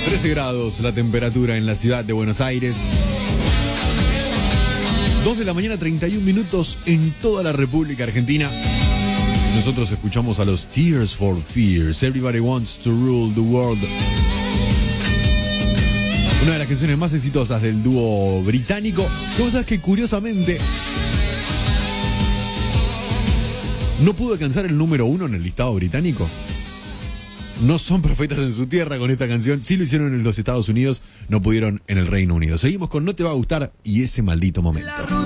13 grados la temperatura en la ciudad de Buenos Aires. 2 de la mañana, 31 minutos en toda la República Argentina. Nosotros escuchamos a los Tears for Fears. Everybody Wants to Rule the World. Una de las canciones más exitosas del dúo británico. Cosas que curiosamente no pudo alcanzar el número 1 en el listado británico. No son profetas en su tierra con esta canción. Sí lo hicieron en los Estados Unidos, no pudieron en el Reino Unido. Seguimos con No te va a gustar y Ese maldito momento.